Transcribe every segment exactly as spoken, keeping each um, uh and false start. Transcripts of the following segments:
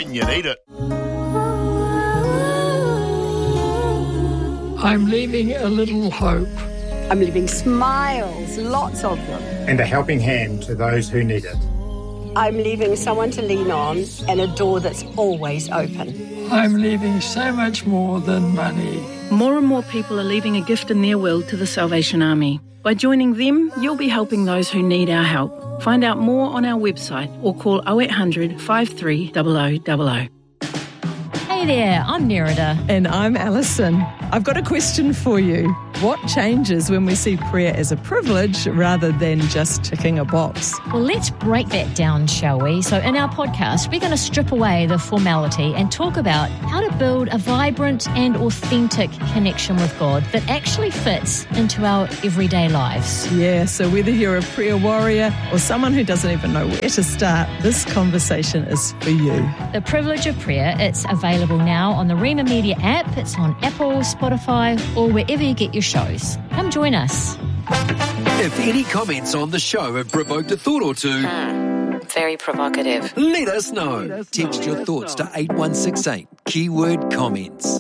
when you need it. I'm leaving a little hope. I'm leaving smiles, lots of them. And a helping hand to those who need it. I'm leaving someone to lean on and a door that's always open. I'm leaving so much more than money. More and more people are leaving a gift in their will to the Salvation Army. By joining them, you'll be helping those who need our help. Find out more on our website or call oh eight hundred, five three zero zero zero zero. Hey there, I'm Nerida. And I'm Alison. I've got a question for you. What changes when we see prayer as a privilege rather than just ticking a box? Well, let's break that down, shall we? So in our podcast, we're going to strip away the formality and talk about how to build a vibrant and authentic connection with God that actually fits into our everyday lives. Yeah, so whether you're a prayer warrior or someone who doesn't even know where to start, this conversation is for you. The Privilege of Prayer, it's available now on the Rima Media app. It's on Apple, Spotify, or wherever you get your shows. Come join us. If any comments on the show have provoked a thought or two, hmm, very provocative, let us know. Let us Text know. your thoughts to eight one six eight, keyword comments.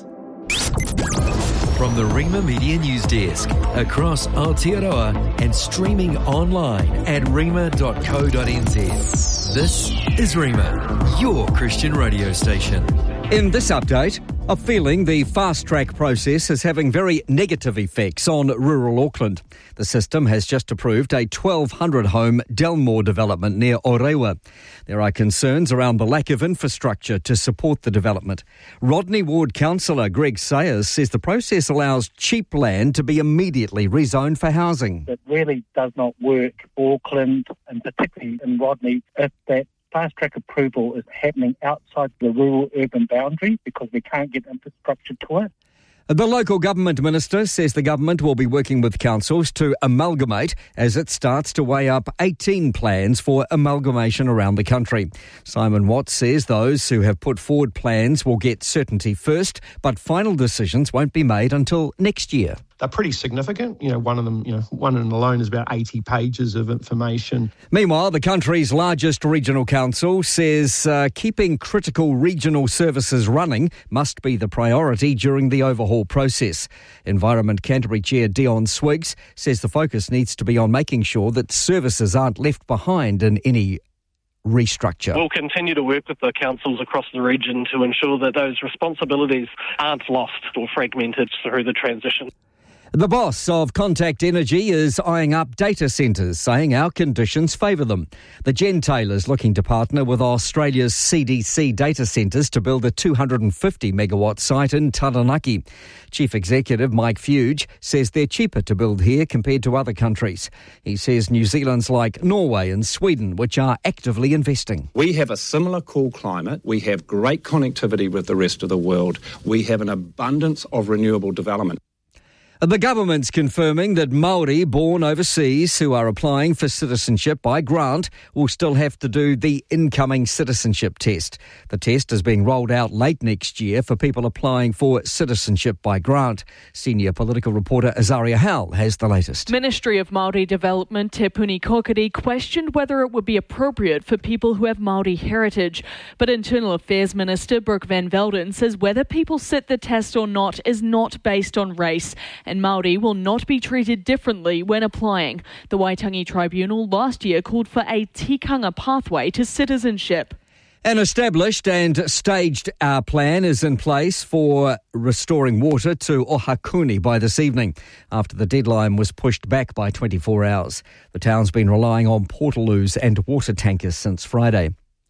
From the Rima Media News Desk, across Aotearoa and streaming online at rima dot co dot n z. This is Rima, your Christian radio station. In this update, a feeling the fast-track process is having very negative effects on rural Auckland. The system has just approved a twelve hundred home Delmore development near Orewa. There are concerns around the lack of infrastructure to support the development. Rodney Ward councillor Greg Sayers says the process allows cheap land to be immediately rezoned for housing. It really does not work for Auckland, and particularly in Rodney, if that fast-track approval is happening outside the rural-urban boundary because we can't get infrastructure to it. The local government minister says the government will be working with councils to amalgamate as it starts to weigh up eighteen plans for amalgamation around the country. Simon Watts says those who have put forward plans will get certainty first, but final decisions won't be made until next year. They're pretty significant. You know, one of them, you know, one and alone is about eighty pages of information. Meanwhile, the country's largest regional council says uh, keeping critical regional services running must be the priority during the overhaul process. Environment Canterbury Chair Dion Swiggs says the focus needs to be on making sure that services aren't left behind in any restructure. We'll continue to work with the councils across the region to ensure that those responsibilities aren't lost or fragmented through the transition. The boss of Contact Energy is eyeing up data centres, saying our conditions favour them. The Gentail is looking to partner with Australia's C D C data centres to build a two hundred fifty megawatt site in Taranaki. Chief Executive Mike Fuge says they're cheaper to build here compared to other countries. He says New Zealand's like Norway and Sweden, which are actively investing. We have a similar cool climate. We have great connectivity with the rest of the world. We have an abundance of renewable development. The government's confirming that Māori born overseas who are applying for citizenship by grant will still have to do the incoming citizenship test. The test is being rolled out late next year for people applying for citizenship by grant. Senior political reporter Azaria Howell has the latest. Ministry of Māori Development Te Puni Kokiri questioned whether it would be appropriate for people who have Māori heritage. But Internal Affairs Minister Brooke Van Velden says whether people sit the test or not is not based on race, and Māori will not be treated differently when applying. The Waitangi Tribunal last year called for a tikanga pathway to citizenship. An established and staged uh, plan is in place for restoring water to Ohakuni by this evening, after the deadline was pushed back by twenty-four hours. The town's been relying on portaloos and water tankers since Friday.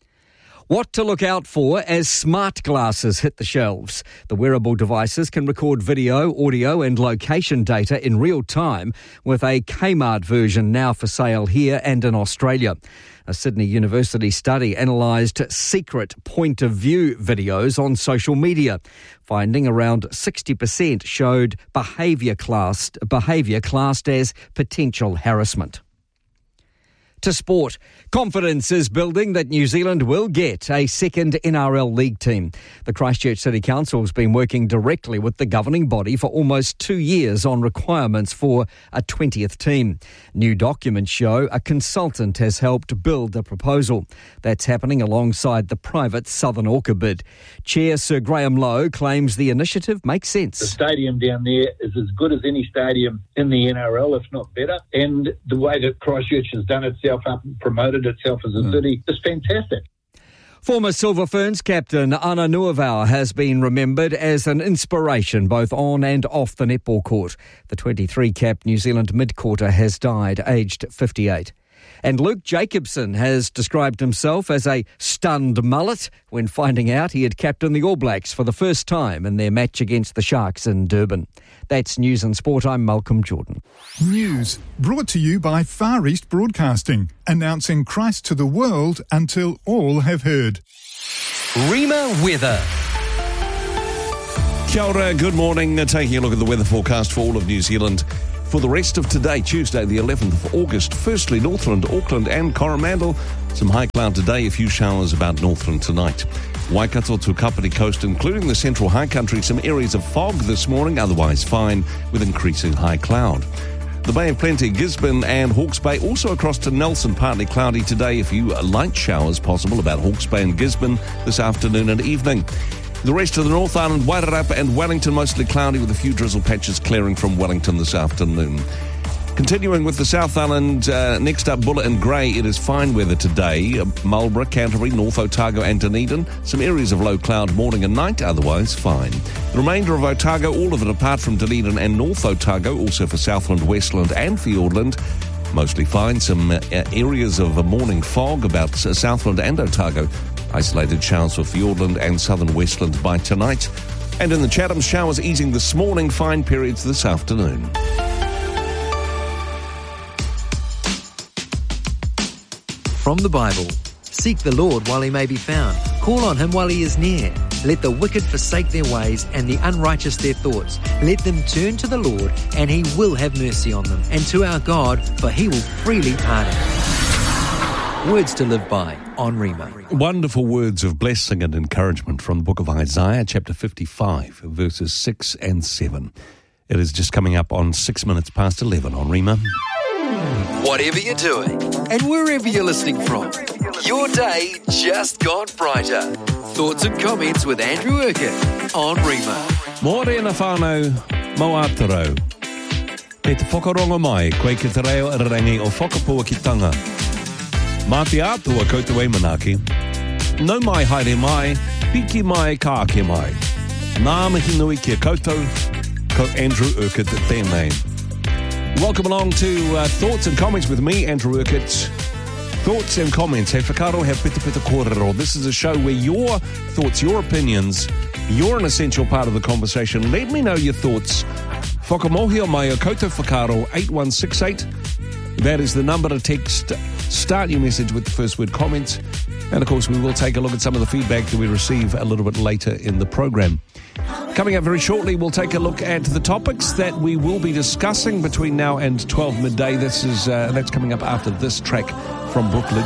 What to look out for as smart glasses hit the shelves. The wearable devices can record video, audio and location data in real time, with a Kmart version now for sale here and in Australia. A Sydney University study analysed secret point-of-view videos on social media, finding around sixty percent showed behaviour classed, behaviour classed as potential harassment. To sport. Confidence is building that New Zealand will get a second N R L league team. The Christchurch City Council has been working directly with the governing body for almost two years on requirements for a twentieth team. New documents show a consultant has helped build the proposal. That's happening alongside the private Southern Orca bid. Chair Sir Graham Lowe claims the initiative makes sense. The stadium down there is as good as any stadium in the N R L, if not better. And the way that Christchurch has done itself up and promoted itself as a mm. city is fantastic. Former Silver Ferns captain Ana Nuavau has been remembered as an inspiration both on and off the netball court. The twenty-three-cap New Zealand mid-quarter has died, aged fifty-eight. And Luke Jacobson has described himself as a stunned mullet when finding out he had captained the All Blacks for the first time in their match against the Sharks in Durban. That's News and Sport. I'm Malcolm Jordan. News brought to you by Far East Broadcasting, announcing Christ to the world until all have heard. Rima weather. Kia ora, good morning. Uh, taking a look at the weather forecast for all of New Zealand. For the rest of today, Tuesday the eleventh of August, firstly Northland, Auckland and Coromandel. Some high cloud today, a few showers about Northland tonight. Waikato to Kapiti Coast, including the central high country, some areas of fog this morning, otherwise fine with increasing high cloud. The Bay of Plenty, Gisborne and Hawke's Bay, also across to Nelson, partly cloudy today, a few light showers possible about Hawke's Bay and Gisborne this afternoon and evening. The rest of the North Island, Wairarapa and Wellington, mostly cloudy with a few drizzle patches clearing from Wellington this afternoon. Continuing with the South Island, uh, next up Bulla and Grey, it is fine weather today. Uh, Marlborough, Canterbury, North Otago and Dunedin, some areas of low cloud morning and night, otherwise fine. The remainder of Otago, all of it apart from Dunedin and North Otago, also for Southland, Westland and Fiordland, mostly fine. Some uh, areas of a morning fog about uh, Southland and Otago. Isolated showers for Fiordland and southern Westland by tonight. And in the Chatham, showers easing this morning, fine periods this afternoon. From the Bible, seek the Lord while he may be found. Call on him while he is near. Let the wicked forsake their ways and the unrighteous their thoughts. Let them turn to the Lord and he will have mercy on them. And to our God, for he will freely pardon. Words to live by on Rima. Wonderful words of blessing and encouragement from the book of Isaiah, chapter fifty-five, verses six and seven. It is just coming up on six minutes past eleven on Rima. Whatever you're doing, and wherever you're listening from, your day just got brighter. Thoughts and comments with Andrew Urquhart on Rima. Morena whānau, mau atarau. E te whakarongo mai, koe ki te reo rangi o whakapua ki tanga. Mā te atua koutou e manaki. Nau mai haere mai, piki mai ka ake mai. Nā mihi nui ki a koutou, ko Andrew Urquhart tēnei. Welcome along to uh, Thoughts and Comments with me, Andrew Urquhart. Thoughts and comments. He whakaro, he pita pita kōrero. This is a show where your thoughts, your opinions, you're an essential part of the conversation. Let me know your thoughts. Whakamohio mai o koutou whakaro, eight one six eight. That is the number to text. Start your message with the first word comments. And of course, we will take a look at some of the feedback that we receive a little bit later in the program. Coming up very shortly, we'll take a look at the topics that we will be discussing between now and twelve midday. This is uh, that's coming up after this track from Brooke Lidge.